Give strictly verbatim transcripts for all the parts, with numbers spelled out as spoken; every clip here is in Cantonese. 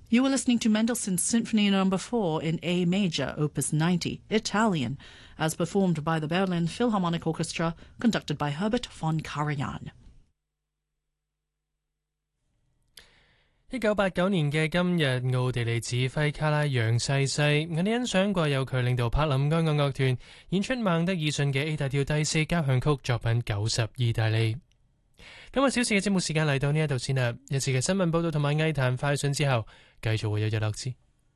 You were listening to Mendelssohn's Symphony Number four in A major, Opus ninety, Italian, as performed by the Berlin Philharmonic Orchestra, conducted by Herbert von Karajan. 一九八九年嘅今日，奧地利指揮卡拉揚逝世，我哋欣賞過有佢領導柏林愛樂樂團演出孟德爾遜嘅 A 大調第四交響曲作品九十意大利。今日小時嘅節目時間嚟到呢一度先啦，一次嘅新聞報道同埋藝壇快訊之後，繼續會有日樂之。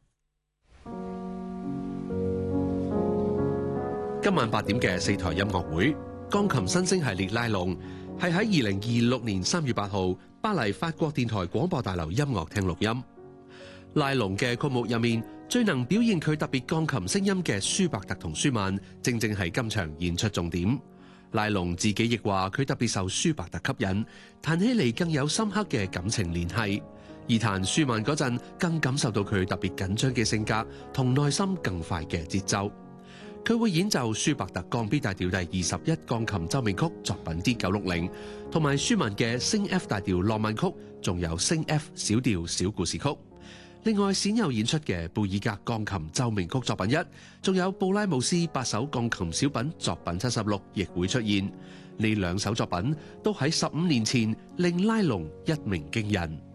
今晚八點嘅四台音樂會，鋼琴新星系列拉龍係喺二零二六年三月八號巴黎法國電台廣播大樓音樂廳錄音。拉龍嘅曲目入面，最能表現佢特別鋼琴聲音嘅舒伯特同舒曼，正正係今場演出重點。拉龍自己亦話佢特別受舒伯特吸引，彈起嚟更有深刻嘅感情聯繫。而彈舒曼嗰陣，更感受到佢特別緊張嘅性格同內心更快嘅節奏。佢會演奏舒伯特降 B 大調第二十一鋼琴奏鳴曲作品 D 九六零，同埋舒曼嘅升 F 大調浪漫曲，仲有升 F 小調小故事曲。另外鮮有演出嘅貝爾格鋼琴奏鳴曲作品一，仲有布拉姆斯八首鋼琴小品作品七十六亦會出現。呢兩首作品都喺十五年前令拉龍一鳴驚人。